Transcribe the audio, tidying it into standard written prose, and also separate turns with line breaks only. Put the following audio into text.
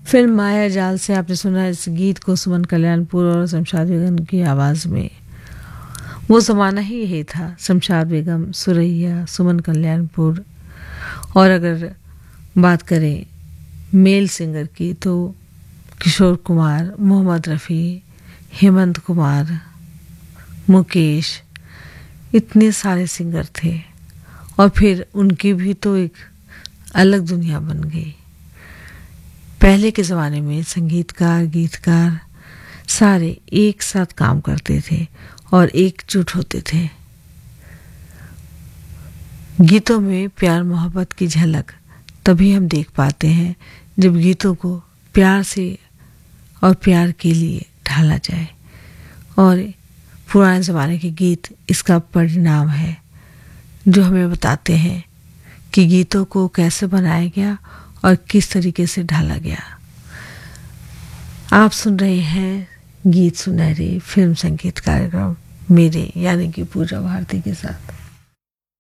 Film माया जाल से आपने सुना इस गीत को सुमन कल्याणपुर और शमशाद बेगम की आवाज़ में। वो ज़माना ही यही था, शमशाद बेगम, सुरैया, सुमन कल्याणपुर। और अगर बात करें मेल सिंगर की तो किशोर कुमार, मोहम्मद रफ़ी, हेमंत कुमार, मुकेश, इतने सारे सिंगर थे। और फिर उनकी भी तो एक अलग दुनिया बन गई। पहले के ज़माने में संगीतकार, गीतकार सारे एक साथ काम करते थे और एकजुट होते थे। गीतों में प्यार मोहब्बत की झलक तभी हम देख पाते हैं जब गीतों को प्यार से और प्यार के लिए ढाला जाए। और पुराने ज़माने के गीत इसका परिणाम है, जो हमें बताते हैं कि गीतों को कैसे बनाया गया और किस तरीके से ढाला गया। आप सुन रहे हैं गीत सुनहरे फिल्म संगीत कार्यक्रम मेरे यानी कि पूजा भारती के साथ।